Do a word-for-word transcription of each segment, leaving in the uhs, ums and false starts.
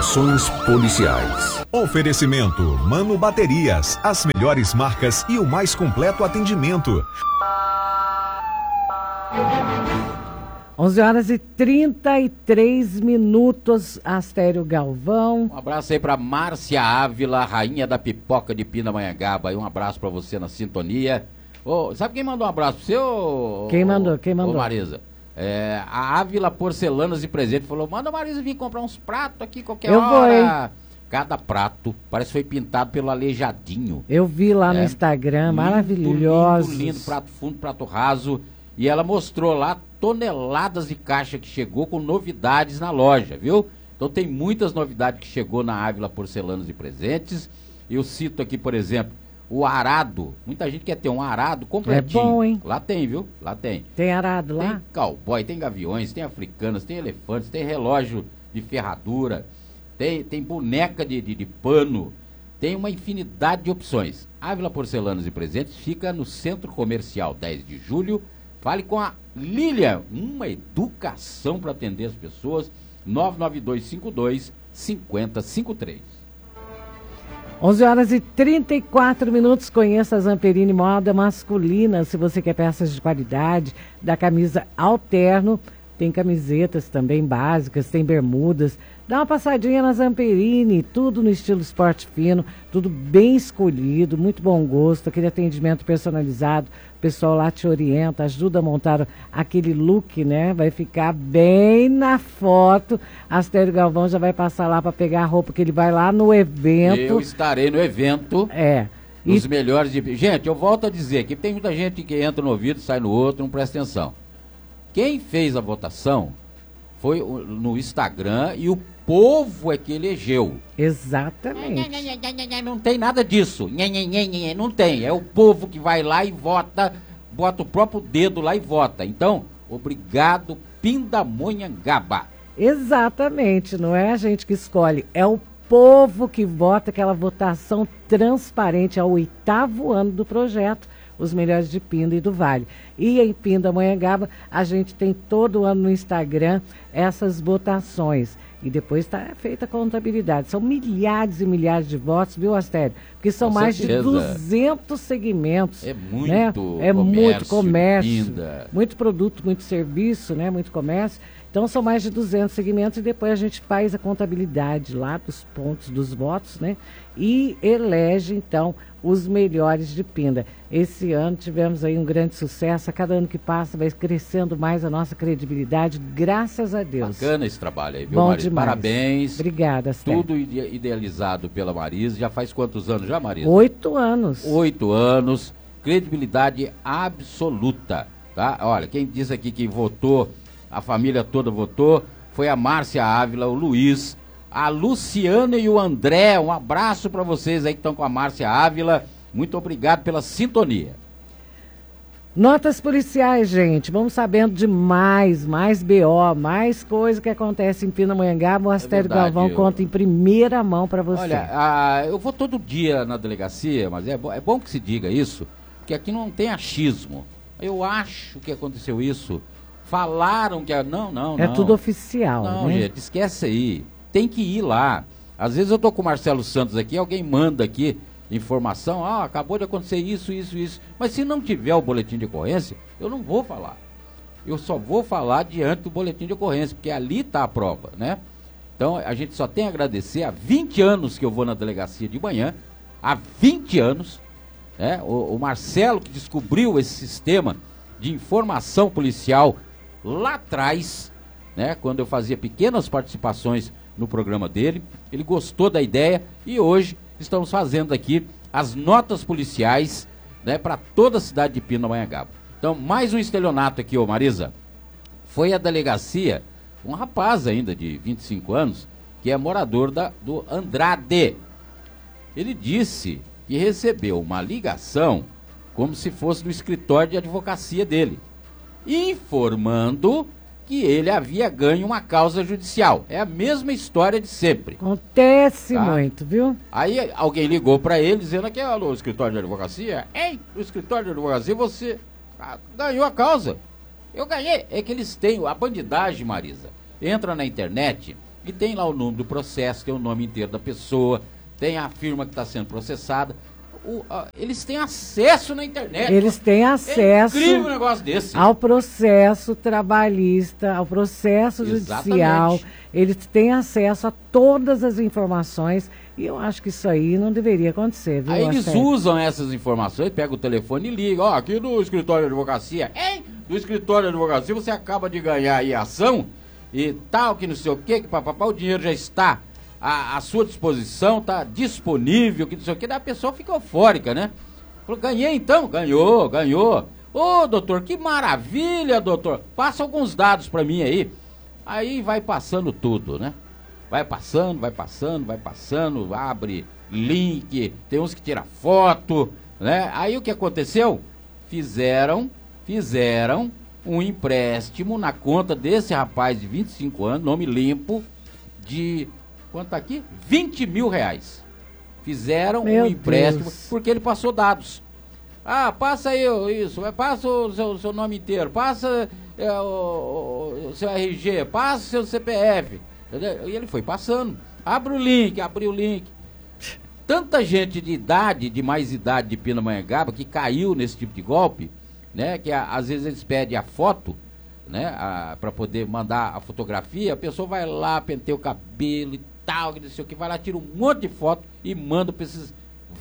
Informações policiais. Oferecimento Mano Baterias, as melhores marcas e o mais completo atendimento. onze horas e trinta e três minutos, Astério Galvão. Um abraço aí pra Márcia Ávila, rainha da pipoca de Pindamonhangaba. Um abraço pra você na sintonia. Oh, sabe quem mandou um abraço pro você? Oh, quem mandou? Quem mandou? Ô, Marisa. É, a Ávila Porcelanas e Presente falou: manda a Marisa vir comprar uns pratos aqui qualquer Eu hora. vou, hein? Cada prato parece que foi pintado pelo Aleijadinho. Eu vi lá é, no Instagram, lindo, maravilhoso. Lindo, lindo, prato fundo, prato raso. E ela mostrou lá toneladas de caixa que chegou com novidades na loja, viu? Então tem muitas novidades que chegou na Ávila Porcelanas e Presentes. Eu cito aqui, por exemplo, o arado. Muita gente quer ter um arado completinho. É bom, hein? Lá tem, viu? Lá tem. Tem arado lá? Tem cowboy, tem gaviões, tem africanas, tem elefantes, tem relógio de ferradura, tem, tem boneca de, de, de pano, tem uma infinidade de opções. Ávila Porcelanas e Presentes fica no Centro Comercial dez de julho. Fale com a Lilian, uma educação para atender as pessoas. Nove nove dois cinco dois cinco zero cinco três. onze horas e trinta e quatro minutos. Conheça a Zamperini Moda Masculina. Se você quer peças de qualidade, da camisa Alterno, tem camisetas também básicas, tem bermudas. Dá uma passadinha na Zamperini, tudo no estilo esporte fino, tudo bem escolhido, muito bom gosto, aquele atendimento personalizado. O pessoal lá te orienta, ajuda a montar aquele look, né? Vai ficar bem na foto. Astério Galvão já vai passar lá para pegar a roupa, que ele vai lá no evento. Eu estarei no evento. É. Os e... melhores de... Gente, eu volto a dizer que tem muita gente que entra no ouvido, sai no outro, não presta atenção. Quem fez a votação foi no Instagram e o povo é que elegeu. Exatamente. Não tem nada disso. Não tem. É o povo que vai lá e vota, bota o próprio dedo lá e vota. Então, obrigado, Pindamonhangaba. Exatamente. Não é a gente que escolhe, é o povo que vota, aquela votação transparente. É o oitavo ano do projeto Os Melhores de Pinda e do Vale. E em Pindamonhangaba, a gente tem todo ano no Instagram essas votações. E depois está feita a contabilidade. São milhares e milhares de votos, viu, Astério? Porque são Com mais certeza. de duzentos segmentos. É muito né? É comércio, muito comércio, Pinda. muito produto, muito serviço, né? Muito comércio. Então são mais de duzentos segmentos e depois a gente faz a contabilidade lá dos pontos dos votos, né? E elege, então, os melhores de Pinda. Esse ano tivemos aí um grande sucesso. A cada ano que passa vai crescendo mais a nossa credibilidade, graças a Deus. Bacana esse trabalho aí, viu, Bom Marisa? demais. Parabéns. Obrigada, Astério. Tudo ide- idealizado pela Marisa. Já faz quantos anos já, Marisa? Oito anos. Oito anos. Credibilidade absoluta, tá? Olha, quem disse aqui que votou, a família toda votou, foi a Márcia Ávila, o Luiz, a Luciana e o André. Um abraço para vocês aí que estão com a Márcia Ávila. Muito obrigado pela sintonia. Notas policiais, gente. Vamos sabendo de mais, mais B O, mais coisa que acontece em Pindamonhangaba. O Astério verdade, Galvão eu- conta em primeira mão para você. Olha, ah, eu vou todo dia na delegacia, mas é, bo- é bom que se diga isso, porque aqui não tem achismo. Eu acho que aconteceu isso. Falaram que... a- Não, não, é não. tudo oficial, Não, né? gente, esquece aí. Tem que ir lá. Às vezes eu tô com o Marcelo Santos aqui, alguém manda aqui informação, ah, acabou de acontecer isso, isso, isso. Mas se não tiver o boletim de ocorrência, eu não vou falar. Eu só vou falar diante do boletim de ocorrência, porque ali está a prova, né? Então, a gente só tem a agradecer. Há vinte anos que eu vou na delegacia de manhã, há vinte anos, né? O, o Marcelo que descobriu esse sistema de informação policial lá atrás, né? Quando eu fazia pequenas participações no programa dele, ele gostou da ideia e hoje estamos fazendo aqui as notas policiais, né, para toda a cidade de Pindamonhangaba. Então, mais um estelionato aqui, ô Marisa. Foi a delegacia, um rapaz ainda de vinte e cinco anos, que é morador da, do Andrade. Ele disse que recebeu uma ligação como se fosse do escritório de advocacia dele, informando que ele havia ganho uma causa judicial. É a mesma história de sempre. Acontece Tá. muito, viu? Aí alguém ligou para ele dizendo que alô, o escritório de advocacia. Ei, o escritório de advocacia, você ah, ganhou a causa. Eu ganhei. É que eles têm a bandidagem, Marisa. Entra na internet E tem lá o nome do processo, tem o nome inteiro da pessoa, tem a firma que está sendo processada. O, a, eles têm acesso na internet. Eles têm acesso é incrível um negócio desse. ao processo trabalhista, ao processo judicial. Exatamente. Eles têm acesso a todas as informações e eu acho que isso aí não deveria acontecer, viu? Aí eles Astério? usam essas informações, pegam o telefone e ligam. Ó, aqui no escritório de advocacia, hein? Do escritório de advocacia você acaba de ganhar aí a ação e tal, que não sei o quê, que papapá, o dinheiro já está à, à sua disposição, tá disponível, que não sei o quê. Daí a pessoa fica eufórica, né? Falou, ganhei então? Ganhou, ganhou. Ô, doutor, que maravilha, doutor. Passa alguns dados pra mim aí. Aí vai passando tudo, né? Vai passando, vai passando, vai passando, abre link, tem uns que tiram foto, né? Aí o que aconteceu? Fizeram, fizeram um empréstimo na conta desse rapaz de vinte e cinco anos, nome limpo, de, quanto tá aqui? vinte mil reais. Fizeram Meu um empréstimo, Deus. porque ele passou dados. Ah, passa aí isso, passa o seu, seu nome inteiro, passa é, o, o seu R G, passa o seu C P F. Entendeu? E ele foi passando. Abre o link, abre o link. Tanta gente de idade, de mais idade de Pindamonhangaba, que caiu nesse tipo de golpe, né? Que a, às vezes eles pedem a foto, né? Para poder mandar a fotografia, a pessoa vai lá, penteia o cabelo e tal, que não sei o que, vai lá, tira um monte de foto e manda para esses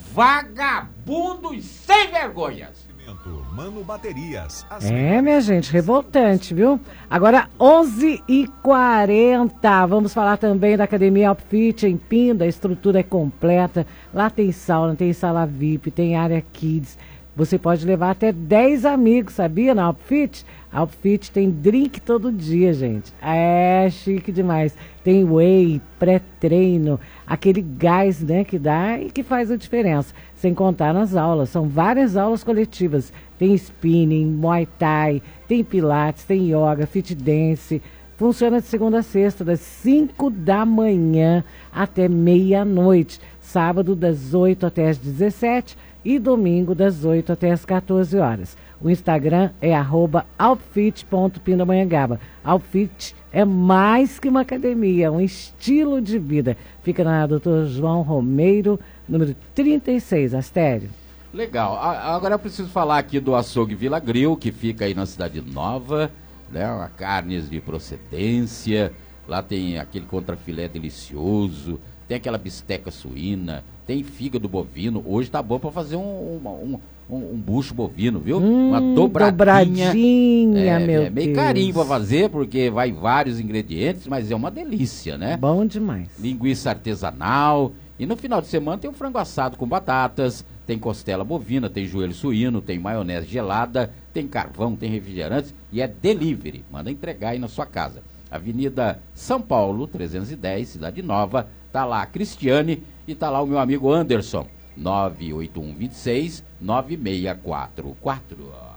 vagabundos sem vergonhas. Mano Baterias. As É, minha gente, revoltante, viu? Agora, onze e quarenta, vamos falar também da Academia Outfit em Pinda, a estrutura é completa, lá tem sauna, tem sala V I P, tem área Kids, você pode levar até dez amigos, sabia, na Outfit? A Outfit tem drink todo dia, gente, é chique demais, tem whey, pré-treino, aquele gás, né, que dá e que faz a diferença, sem contar nas aulas, são várias aulas coletivas, tem spinning, muay thai, tem pilates, tem yoga, fit dance, funciona de segunda a sexta, das cinco da manhã até meia-noite, sábado das oito até as dezessete e domingo das oito até as quatorze horas. O Instagram é arroba outfit ponto pindamonhangaba. Outfit é mais que uma academia, é um estilo de vida. Fica na doutor João Romeiro, número trinta e seis, Astério. Legal. A- Agora eu preciso falar aqui do açougue Vila Grill, que fica aí na Cidade Nova, né? Uma carnes de procedência. Lá tem aquele contrafilé delicioso, tem aquela bisteca suína, tem fígado bovino. Hoje tá bom para fazer um, uma- um, um, um bucho bovino, viu? Hum, uma dobradinha. dobradinha, é, meu é meio Deus. carinho para fazer, porque vai vários ingredientes, mas é uma delícia, né? Bom demais. Linguiça artesanal. E no final de semana tem o frango assado com batatas, tem costela bovina, tem joelho suíno, tem maionese gelada, tem carvão, tem refrigerantes e é delivery. Manda entregar aí na sua casa. Avenida São Paulo, trezentos e dez, Cidade Nova. Tá lá a Cristiane e tá lá o meu amigo Anderson. nove oito um dois seis nove seis quatro quatro.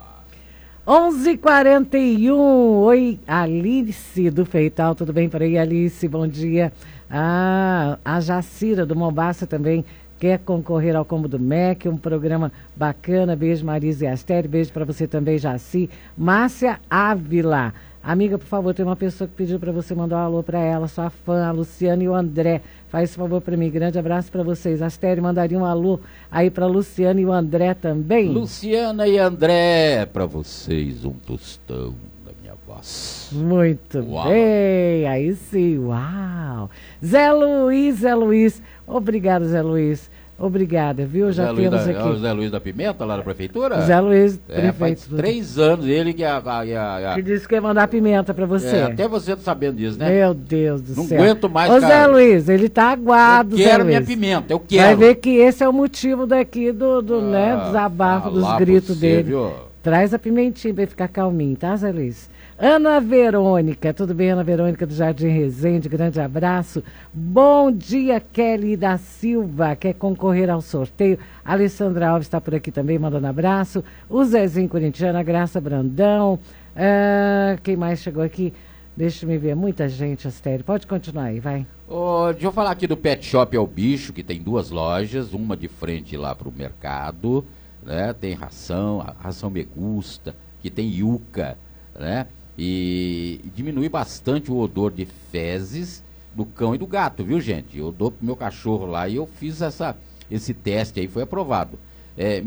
onze e quarenta e um, oi, Alice do Feital, tudo bem por aí, Alice? Bom dia. Ah, a Jacira do Mombaça também quer concorrer ao Combo do M E C, um programa bacana. Beijo, Marisa e Astério, beijo para você também, Jaci. Márcia Ávila, amiga, por favor, tem uma pessoa que pediu para você mandar um alô para ela, sua fã, a Luciana e o André. Faz esse favor para mim, grande abraço para vocês. Astério, mandaria um alô aí para Luciana e o André também? Luciana e André, para vocês um tostão da minha voz. Muito Uau. bem, aí sim, uau. Zé Luiz, Zé Luiz, obrigado, Zé Luiz. Obrigada, viu? Já Zé Luiz temos da, aqui. é o Zé Luiz da Pimenta, lá da prefeitura? Zé Luiz, É, faz prefeito. três anos ele que... A, a, a, a, Que disse que ia mandar pimenta pra você. é, até você tá sabendo disso, né? Meu Deus do Não céu. aguento mais, Ô, cara. Zé Luiz, ele tá aguado, eu Zé quero minha Luiz. pimenta, eu quero. Vai ver que esse é o motivo daqui do, do Ah, né, desabafo, tá dos lá gritos você, dele. viu? Traz a pimentinha pra ele ficar calminho, tá, Zé Luiz? Ana Verônica, tudo bem, Ana Verônica do Jardim Resende, grande abraço. Bom dia, Kelly da Silva, quer concorrer ao sorteio. Alessandra Alves está por aqui também, mandando abraço. O Zezinho Corintiano, a Graça Brandão. Ah, quem mais chegou aqui? Deixa eu ver, muita gente, Astério. Pode continuar aí, vai. Ô, deixa eu falar aqui do Pet Shop ao Bicho, que tem duas lojas, uma de frente lá pro mercado, né? Tem ração, a ração Me Gusta, que tem yuca, né? E, e diminui bastante o odor de fezes do cão e do gato, viu, gente? Eu dou pro meu cachorro lá e eu fiz essa, esse teste aí, foi aprovado. É,